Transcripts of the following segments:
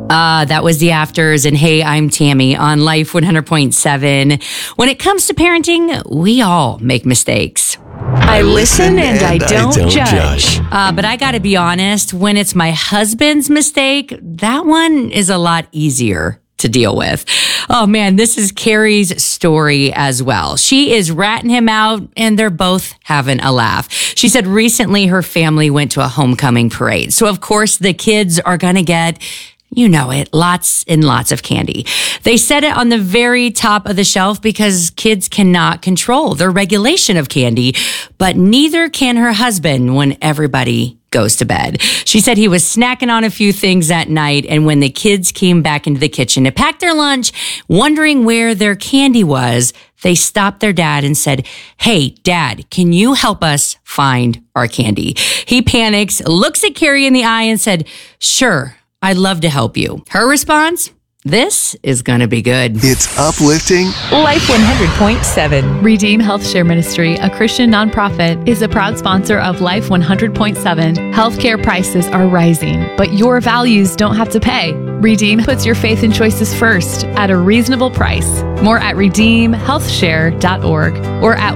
That was the Afters, and hey, I'm Tammy on Life 100.7. When it comes to parenting, we all make mistakes. I listen and I don't judge. But I gotta be honest, when it's my husband's mistake, that one is a lot easier to deal with. Oh man, this is Carrie's story as well. She is ratting him out and they're both having a laugh. She said recently her family went to a homecoming parade. So of course the kids are gonna get, you know it, lots and lots of candy. They set it on the very top of the shelf because kids cannot control their regulation of candy, but neither can her husband when everybody goes to bed. She said he was snacking on a few things that night, and when the kids came back into the kitchen to pack their lunch, wondering where their candy was, they stopped their dad and said, "Hey, Dad, can you help us find our candy?" He panics, looks at Carrie in the eye and said, "Sure, I'd love to help you." Her response? This is going to be good. It's uplifting. Life 100.7. Redeem Health Share Ministry, a Christian nonprofit, is a proud sponsor of Life 100.7. Healthcare prices are rising, but your values don't have to pay. Redeem puts your faith and choices first at a reasonable price. More at redeemhealthshare.org or at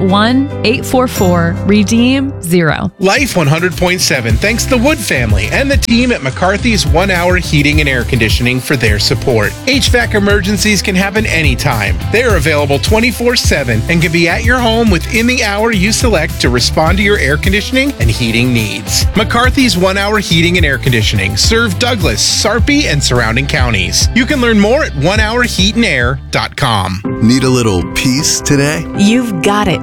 1-844-REDEEM-0. Life 100.7 thanks the Wood family and the team at McCarthy's 1 Hour Heating and Air Conditioning for their support. HVAC emergencies can happen anytime. They are available 24/7 and can be at your home within the hour you select to respond to your air conditioning and heating needs. McCarthy's 1 Hour Heating and Air Conditioning serve Douglas, Sarpy, and surrounding counties. You can learn more at onehourheatandair.com. Need a little peace today? You've got it